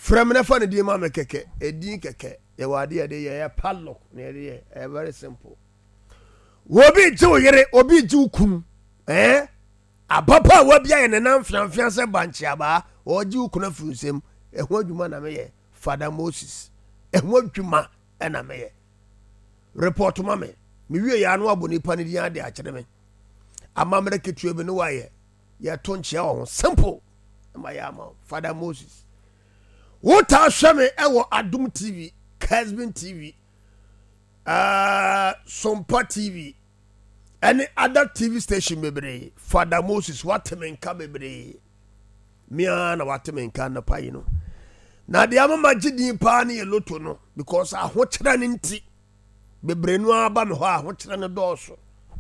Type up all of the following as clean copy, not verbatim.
from na fa ne di ma me keke edin keke ye wade ye de ye padlock na ye very simple obi ji oyere obi ji ukun abapa wa bia ye ne nan fianfian se banchi aba oji ukun afurusem eho adwuma na me ye Father Moses eho adwuma na me ye report ma me wie ya no aboni pa ne dia de a kire me amamre ketu bi no wa ye to nchia ho simple ma ya ma Father Moses what I show me ewo Adum TV, Casbin TV, Sompa TV, any other TV station bebre. Father Moses what men ka bebre. Mia na what men ka na pa you know. Na de amama gidi pa na ye loto no because ahokyera ne nti bebre no aba me ho ahokyera ne dooso.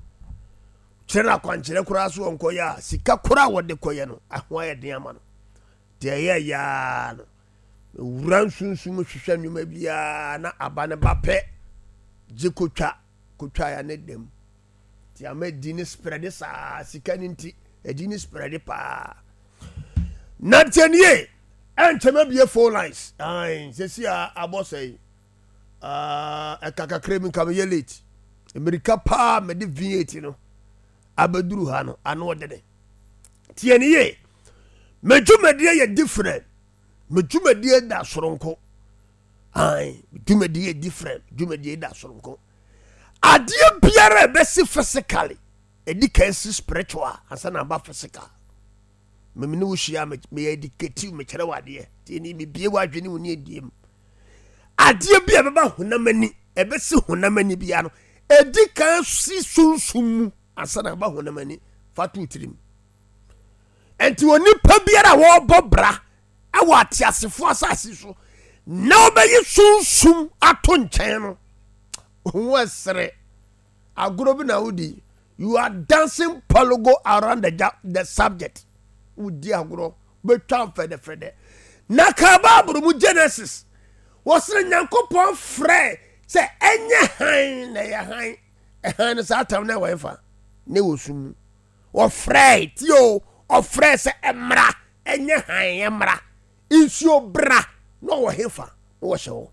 Kyera kwankyere kura so onko ya sika kura wode koye no aho aye den ama no. De ya no. Uran sunsun hwehwe nwuma bia na abane bape jikotwa kotwa ya ne dem ti amedi ni spread sa sika nti edi ni spread pa na tenie entema bie phone lines ai sesi abosai ekaka kremi kam ye late america pa me de V8 no abaduru ha no ano odede tienie mejumedie ye different mejumedie da soronko ai mejumedie different mejumedie da soronko adie biara besi physically edi kansi spiritual asana ba physical memini wo hia me educate me kere wade ti me bie wadwene wo ni ediem adie bia beba honamani ebesi honamani bia no edi kansi sunsum asana ba honamani fatu tirim enti oni pa biara wo bobra awa atiasefo asase so na obayi sunsum ato nchen no wesre agoro bi na wudi you are dancing polygo around the subject udi agoro betwa fede na ka baburu mu Genesis wosre nyankopon frɛ sɛ enye han na ye han sa atam na wefa ne wosum wo frɛ tio o frɛ sɛ emra enye han emra insuo bra no wo hefa wo hyewo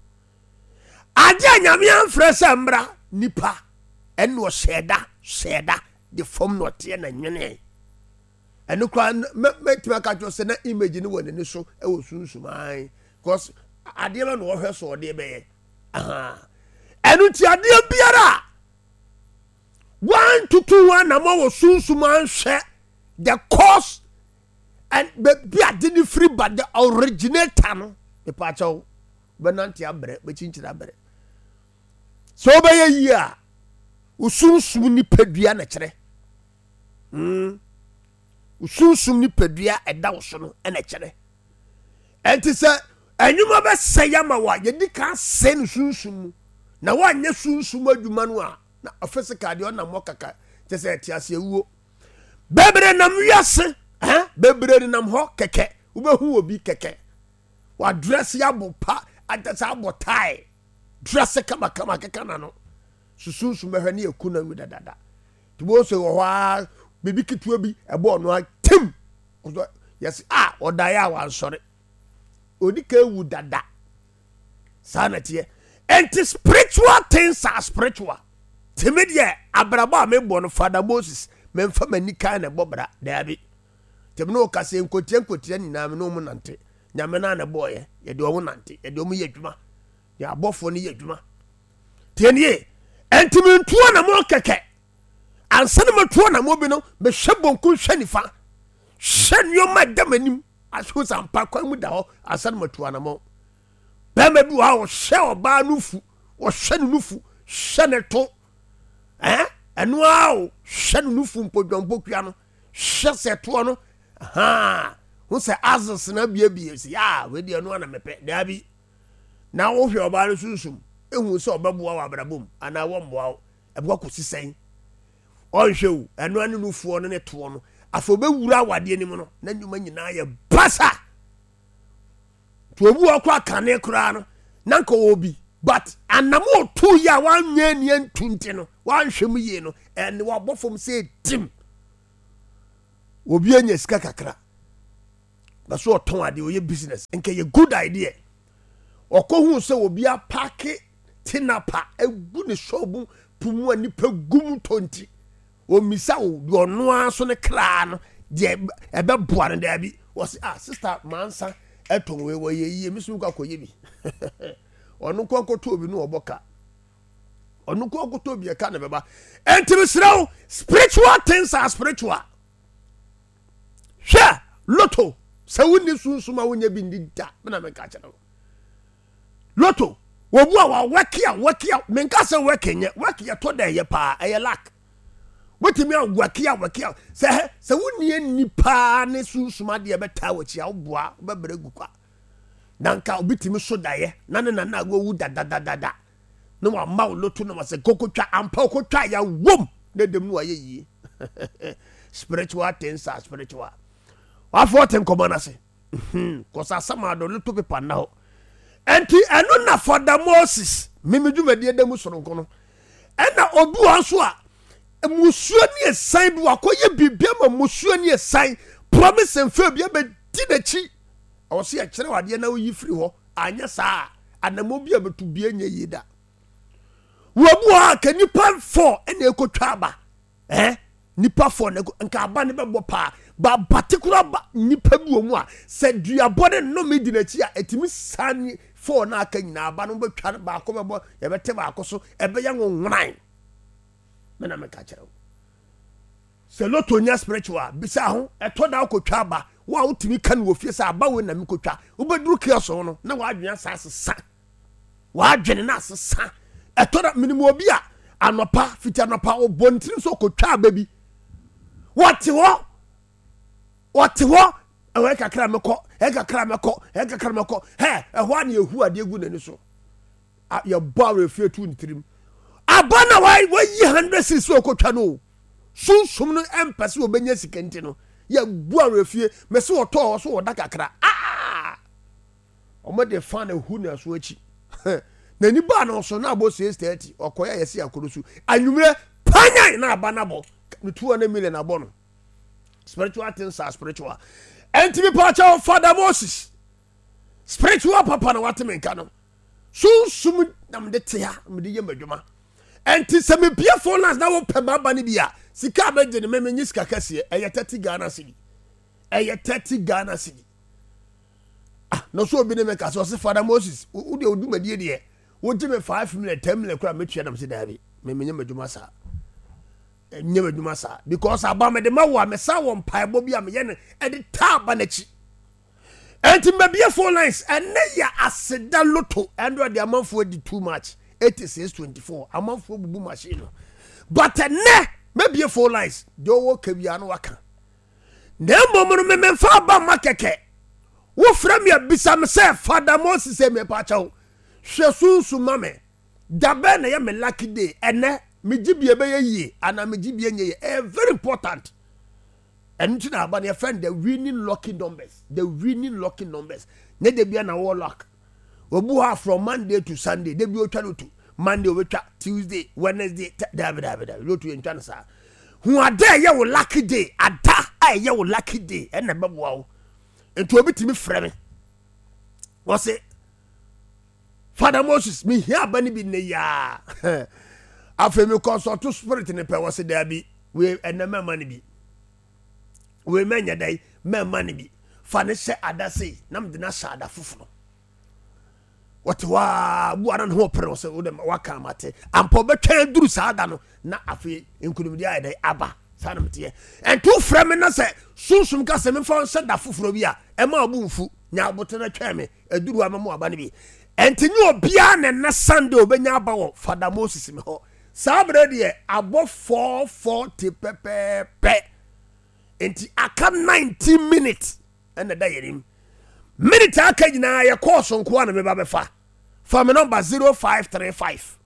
aje nyame amfrɛ sɛ emra nipa eno sheda the form no tie na nwene eno kwa metima ka jo se na image ni woni so e wo sunsuman because ade ma no wo hwe so de be eno ti ade biara 1 to 2 na mo wo sunsuman hwe the cause and be adini free but the originator no e pa chawo benanti abre be chinchira abre so be yi a usunsum ni padua na kire usunsum ni padua eda wo so no na kire enti se anwuma be seya ma wa yedi ka se no sunsum na wa nya sunsum adwuma no a na physical de ona mokaka te se tiase ewuo bebre nam wiase bebre nam ho keke ubehu obi keke wa dress ya bo pa atasa bo tie dress kama keka na no susunsu mehwe ne yakuna mu dadada tibo so wo ha bebi kitua bi ebo no tim yes odaya wa nsore odika ewu dada sanate anti spiritual things are spiritual timidie abraba mebo no Father Moses memfa manika na bobra dabi temno kase nkotie ni na me no mu nante nyame na boye ye de omu nante ye de omu yadwuma ya abofo ne yadwuma tienie entimi ntuo na mo keke ansane matuo na mo bi no be hwebonku hwanifa hwenyo madamanim aso sampa kwa mu da ho ansane matuo na mo be ma bi wa wo hwe oba nufu wo hwe nufu hwe ne to enu awo hwe nufu mpodwambokua no hwe seto no who say azos na bia si we de enu na mepe dabi na wo hwe oba no sunsum ehu se obaboa wa abrabom ana wo mboa eboa kosisen onhwew enu anu nufuo no ne to no afo be wura awade anim no na nyuma nyina ye basa to obu akwa kane kura no nanka obi but anamo to ya wanye ne ntunti no wanhwem ye no en wo bofom se tim obi anya sika kakra na so oton ade oye business nke ye good idea okohu se obi apake tinapa egu ne shobu pumu anipa gum tonti o misa o no aso ne kra no de ebe boa ne da bi was sister mansa eton we ye misu kwa koye bi onu kokoto obi no oboka onu kokoto obi e ka ne beba entimisrew spiritual things are spiritual hwe loto se woni sunsuma wonya bi ndida na me ka kire loto wobu a wakia menka se wakenye wakia to da ye pa eye lack wetimi a wakia se woni nipa ne sunsuma de beta wachi a boa bebregu kwa nanka obitimi so daye na go wu da no wa ma loto no se kokotwa ampa kokotwa ya wom na dem no aye yi spiritual things are spiritual wa fortem komana se kosa sama do loto pepa na ho enti eno na Father Moses mimidwumadi adamu soronko no ena obi wanso a musuo ne esan bi wakoye bibia ma musuo ne esan promise mfa bia be di nachi o se a kire wade na oyi firi ho anya saa anamo bia betu bia nya yida wobu a ka nipa 4 ena ekotwa aba nipa 4 na nka aba ne bebo pa ba particular nipa bi omu a se duabode no me di nachi a etimi sani 4 na aka nyina aba no betwa ba ko bebo ye bete ba akoso ebe ya nwonwan mena me ka kire se lotonya spiritual bisa ho eto da akotwa aba wa utimi kan wo fie sa aba we na me kotwa ubeduru kiaso no na wa adwen asasa wa adwen na asasa eto da minimum obi a anopa fiti anopa obontrim so kotwa aba bi wati wo ewe kakra meko he ehwa na ehu ade egu nani so ya bawe fie tu ntrim abana wa yi 100 so kotwa no sunsum no empese obenya sikenti no ya bawe fie mese oto so woda kakra omode fan ehu na so achi na ni ba na so na abo 630 okoya yesi akorosu anwumre panyan na abana bo 200 million abono spiritual things are spiritual. And to be part of Father Moses, spiritual papa na what men kano. Sum nam de tia mde yemedwuma. And to some be for us now pema bani bia. Sika be de me nyiska kase eye 30 Ghana cedi. Eye 30 Ghana cedi. No so bi ne me ka so Father Moses, wo de odumadi de wo gi me 5 million 10 million kura me twa nam se dabi. Me nyemedwuma sa. Nyemedwuma sa because abame de mawo amesa wo mpaebo bia me ye ne e taba na chi enti mbabie phone lines ene ya aseda loto and the amanfo di too much 8624 amanfo bubu machine but ne mbabie phone lines de wo kabia no waka na momo me memfa ba makeke wo fra me bisa me say Father Moses me pa chawo hwe sunsu mame dabe na ye me lucky day ene mejibie be ye ana mejibie nye very important and na aba na friend the winning lucky numbers ne de bia na wo luck obu ha from Monday to Sunday de bi o twa to Monday o twa Tuesday Wednesday David lo to ntwa na sa hu ada ye wo lucky day ada ye wo lucky day e na bebo wo ento obi timi frɛ me wo se Father Moses me hia ba ni bi ne ya afemi consult to spirit ne pe wose da bi we enema mani bi we menya dai mani bi fa ne hye adase nam de na sha ada foforo what wa buana no pre wose wo de waka mate ampo betwa duru sa ada no na afi enkunumdi ai dai aba sanam te en to frame na se sunsum ka se me fa hye da foforo bi a e ma abunfu nya abote na twa me eduru amamo aba ne bi entinyo obia ne na Sunday obenya aba wo Father Moses me ho sabre de abo 440 pepepe enti aka 90 minutes and da yerim minute aka nyina ye course nko na me ba befa fa me number 0535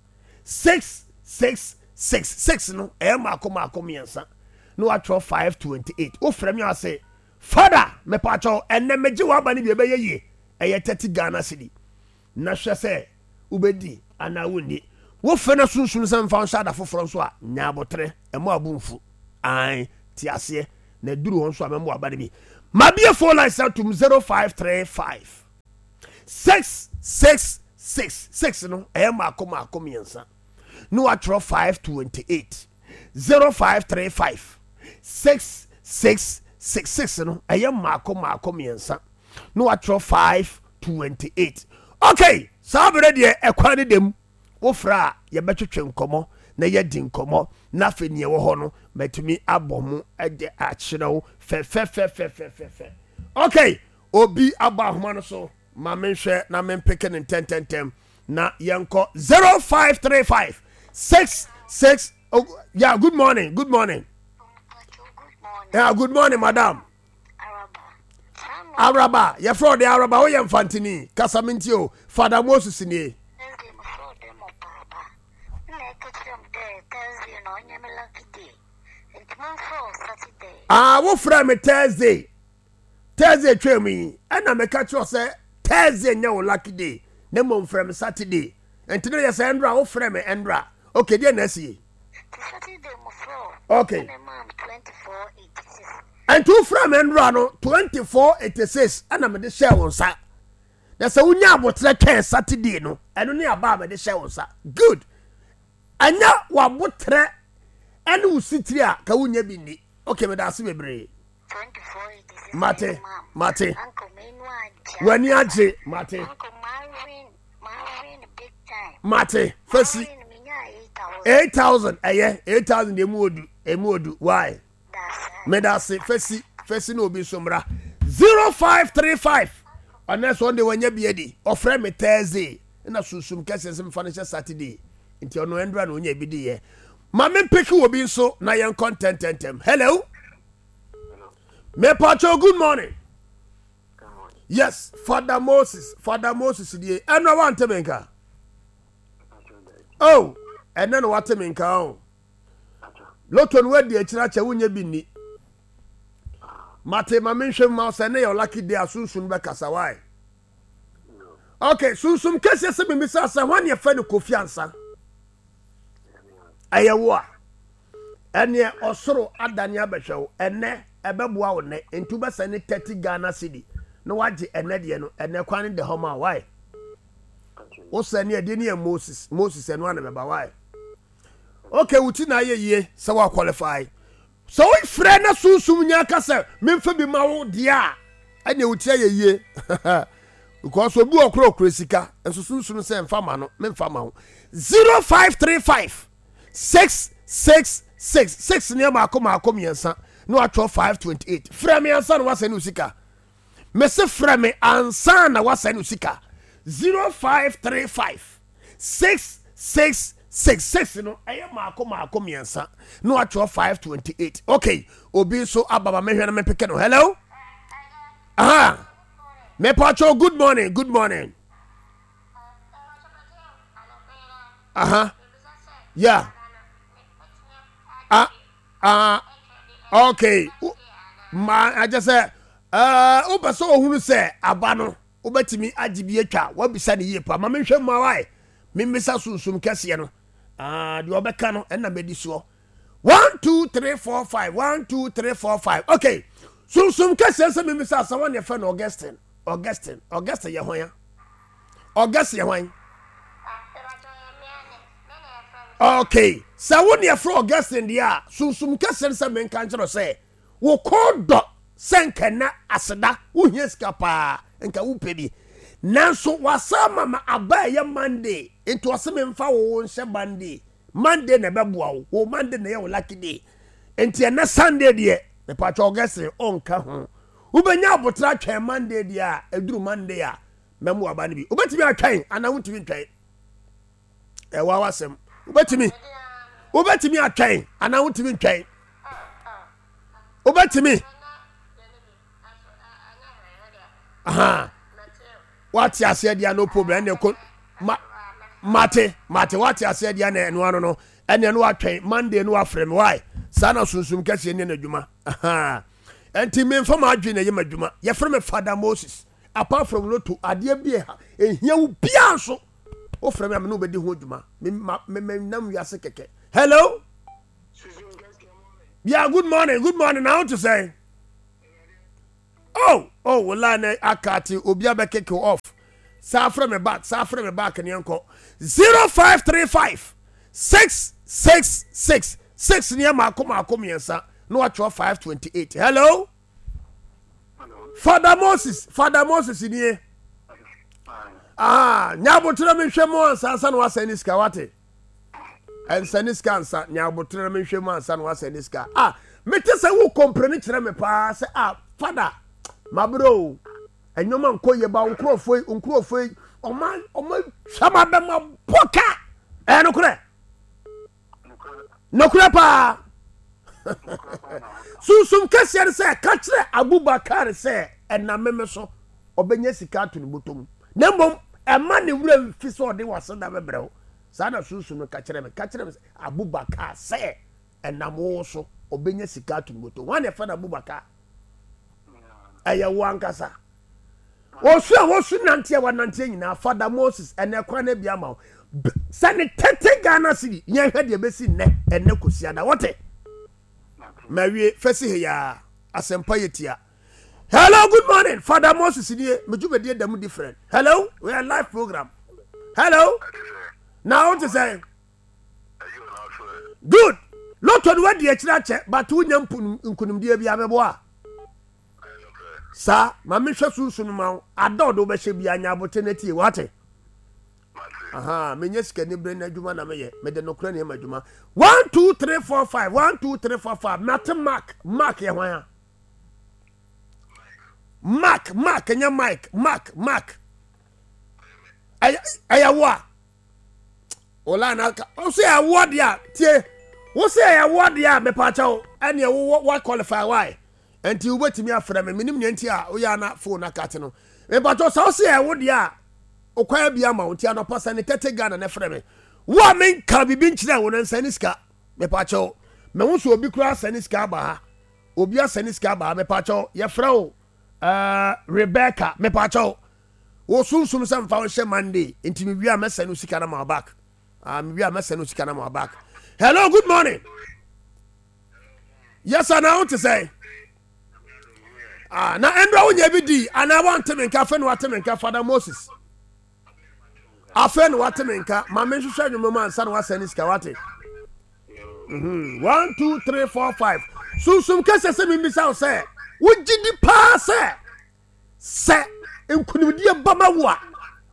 666 no e ma akoma yensa no atro 528 o frɛ me ase Father me pa cho enne meji wa ba ne bi be ye eye 30 Ghana cedi na hwɛ sɛ ubedi ana wundi wo fena sunsun san fa shada foforo so a nya abotre e mo abunfu ai ti ase na duru won so amemo abade bi mabie phone line set to 0535 666 no ɛyɛ maako mmiɛnsa no atwerɛ 528 0535 6666 no ɛyɛ maako mmiɛnsa no atwerɛ 528. Okay, saa bere deɛ ɛkwan ne dem wofra a yɛbɛtwetwe nkɔmmɔ na yɛdi nkɔmmɔ na afei neɛ wɔ hɔ no matumi abɔ mu de akyerɛ wo fɛfɛfɛfɛfɛfɛ. Okay, obi abɔ ahoma no so ma menhwɛ na mempeke ne ntɛntɛntɛm na yɛnkɔ 0535 66. Yeah, good morning. Yeah, good morning, madam. Araba, your fraud, the Araba, oh, you're Fantini, Casamintio, Father Moses in ye. What from a Thursday? Thursday, train me, and I'm a catcher, say, Thursday, no lucky day, no more from Saturday. And today, yes, Andra, oh, from Andra. Okay, then I see. Okay. And two from Endrano 2486 and I'm the shell on sa. That's a unya what like Saturday no and only about the shell on sa. Good. And now what tre and who sit here Kawunya bindi. Okay, but that's me brave. 2486 Mate. When you Mate. Mate. First 8,000 8,000 emuodu why medase fesi no obi somra 0535 honest one day when you be di ofre me Thursday na susum kese sem financial Saturday nti ono endra na onya bi di ye ma me pick obi so na yen content hello me pacho good morning. Yes, Father Moses die enra want menka oh and then what mean cow Loton where the chiracha wunya bini Mate ma mention mouse and your lucky day soon back as a why. Okay, soon kesi se me sasa one ye fe no Kofi Ansa ayawa ene osoro adania behwew ene ebeboa wo ne entu besa ne 30 Ghana cedi no waje ene de no ene kwan de homa why wo se ne de ne Moses eno na beba why. Okay, uti na ye se wa qualify. So we friend na susum nya kasa memfa bi ma wo dia. Ane uti ye. Because obi okro sika enso susum se mfa ma no memfa ma wo. 0535 666 ne ma akoma yensa no atwo 528. Frame ansa na wasa ne usika. Me se frame ansa na wasa ne usika. 0535 666 no eye maako miensa no atwo 528. Okay, obi so ababa mehwe na mepeke no. Hello, me pacho good morning. Yeah, okay, ma I just say oba so ohunu se aba no obetimi agibi atwa wabisa ne yepa ma mehwe ma wai mimmisa sunsum kese no de obeka no enna medi so 1 2 3 4 5 1 2 3 4 5. Okay, sunsum kese se mimmisa sa wan ye fa no Augustine ye hoya August ye hwan. Okay, sa won ye fra Augustine dia sunsum kese se men kan chero se wo kodo senkena aseda wo hieska pa enka wo pedi nanso wasama ma abaye Monday into waseme mfa wo nse Monday na beboa wo Monday na ye wo lucky day enti na Sunday de me pa cho Augustine onka ho ubenya abotra twen Monday de a eduru Monday a memu aba ne bi ubetimi atwen ana wutimi ntwen wa wasem ubetimi atwen ana wutimi ntwen ubetimi what you said ya no problem and mate what you said ya na eno ano no ene no atwen Monday no afrem why sana sunsum kase ne nadwuma enti me mfa ma adwe na ye madwuma ye frem Father Moses apart from loto ade bia ehia wo bia so o frem am no bedi ho adwuma me nam wiase keke. Hello, yeah, good morning now to say oh well na akati obi abekeke off Safra me back ne enko 0535 666 6 ne mako miensa no atwo 528. Hello. Father Moses ni nyabotre me hwemo ansa no wasani ska wate ensani ska ansa nyabotre me hwemo ansa no wasani ska mete se wo comprene kire me pa se father mabro enyoma nkoye ba nkrofoi oma sama be ma boka nokure pa susum kasier se ka kire Abubakar se enameme so obenya sika to ne botom na mbom ema ne wura mfi so de wase da bebrɛw saa na susum no ka kire me Abubakar se enamo so obenya sika to ne botom wan e fa na Abubakar aya wankasa wosu nante nyina Father Moses ene kwa na bia ma sane tete Ghana city nya hwe de besi ene kosiada wote mawie fesi he ya asempa yetia. Hello, good morning Father Moses ni mejubedie dam different. Hello, we are live program. Hello, now what to say? Good lot on what the chira but wunyam nkunimdie bia meboa sa mame hwe sunsun ma adodo be hye bia nya aboteneti wate menye sika ni bre na adwuma na meye me de nokra ne madwuma 1 2 3 4 5 1 2 3 4 5 mate mark ye hwan mark nya mark ayawa ola na o se award ya tie wo se award ya me pa chawo ene wo qualify why enti wo betimi afra me minim nyanti a wo ya na phone akate no me pa chawo so se award ya okwaya bia ma wonti anopa sane tete Ghana na frɛ me wo men ka bibi nkyira wo nsani sika me pa chawo me wo so obi kura sane sika ba ha obi asane sika ba me pa chawo ye frɛ wo Rebecca me pa chawo wo sunsum sam fa wo hye Monday enti me wia mesane sika na ma back me wia mesane sika na ma back. Hello, good morning. Yes, I know to say. Na endra wo nya bi di ana want me nka fe no wate me nka Father Moses afen wate me nka ma me hwehwe nwom ma ansa no wasani sika wate 1 2 3 4 5 susum kase se bimbisa wo se wo gidi pa se enkunimdie bama wo a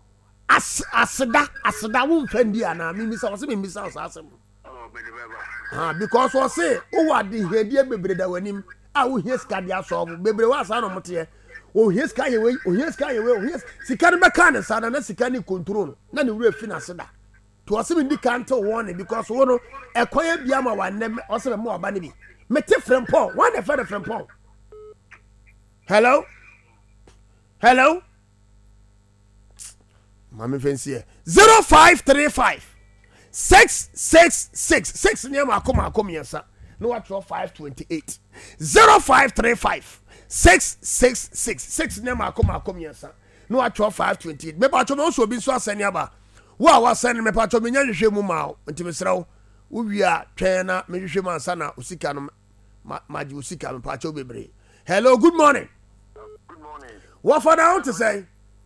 aseda wo mfandi ana bimbisa wo se bimbisa wo asem because we say o wa di hedie bebre da wanim wo hieska dia so bebre wa sa no mote o hieska yewe sika ne beka ne sa na sika ne control na ne wura fi na seda to o se bi kante won because wo no ekoya bia ma wa ne o se me oba ne bi mete frempon wan e fa de frempon. Hello mama fancy 0535 666 near Makom Yansa. No, I draw 528 0535 666 near Makom Yansa. No, I draw 528. Me patch also be so seniaba. Wa was sending me patch of Minya Mumao until Mr. We are trainer, Mijima Sana, Usikanum, Maji Usikam, Pacho Bebre. Hello, good morning. Good morning. What for now to say?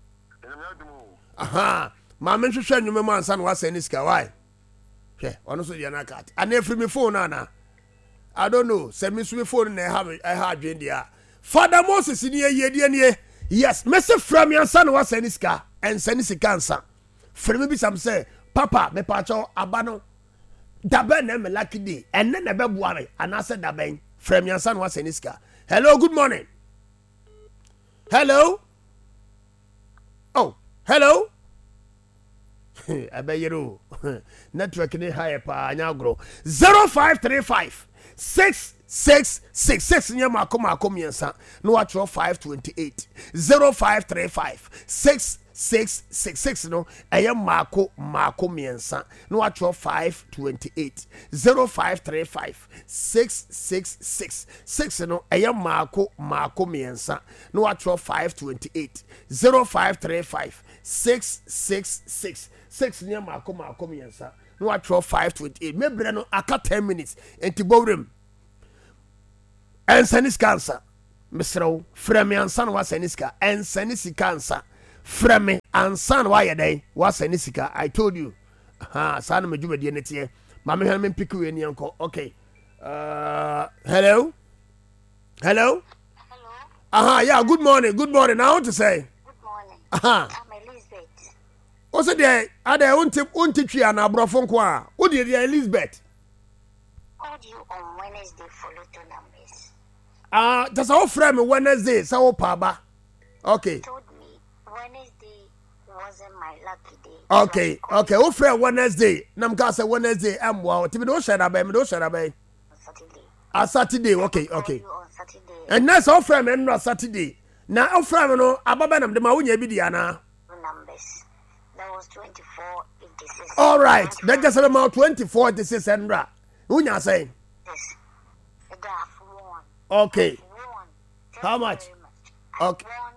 My mention you, my son was saying this guy. Honestly, you're not cat. I never me phone, Anna. I don't know. Send me some phone and I had India. Father Moses in ye. Yes, Mr. From your son was sending his car and sending his cancer. For me, some say, Papa, me pacho, abano. Daben me lucky day, and then a babuare, and I said Daben. From your son was sending his car. Hello, good morning. Hello. Oh, hello. I bet you network ni high pa anya grow 0535 666 near Makom Yansa no at 528 0535 6666 no ayam Makom Yansa no at 528 0535 666 no ayam Makom Yansa no at 528 0535 666 6 near Makom Yansa no at 528 maybe no aka 10 minutes enti bowrem ensanis cancer Mr. Fremian San was eniska ensanis cancer frame and son why a day was any sika. I told you. Son me juma dienetie. Mama help me pick you any uncle. Okay. Hello. Yeah, good morning. I want to say. Good morning. I'm Elizabeth. What's it there? Are there unti tree and abrafon kwa? Who did Elizabeth? Called you on Wednesday for Lotto numbers. That's our friend Wednesday, so papa. Okay. Told me Wednesday wasn't my lucky day. Okay. Who friend Wednesday? Nam ka say Wednesday am wow. Tibi do share that me do share that Saturday. Saturday, okay. On Saturday. And that's our friend and no Saturday. Now our friend no ababa nam de ma wunya bi dia na. Numbers. That was 2486. All right. That just about 2486 endra. Wunya say. Yes. I won. Okay. Won. How much? Okay. Won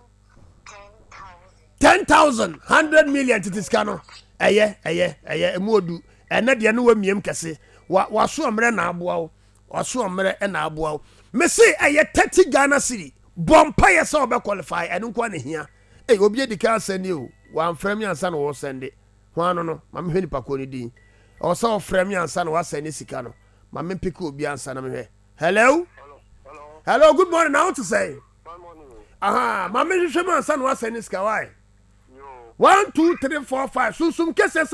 10,000. 100 million titiskano. Eye emodu. Ena de no wamiem kese. Wa so amre na aboa wo. Waso amre na aboa wo. Me say eye 30 Ghana cedi. Bompa ye say obe qualify enu kwa ne hia. Obi e dika send you. Wa mfrem yansa no wo send. Ho no ma me hwani pako ni din. O say o frem yansa no wa send sika no. Ma me pick obi yansa na me hwe. Hello, good morning. Now to say. Good morning. Ma me hwehwe yansa no wa send sika why? 1 2 3 4 5 susum kese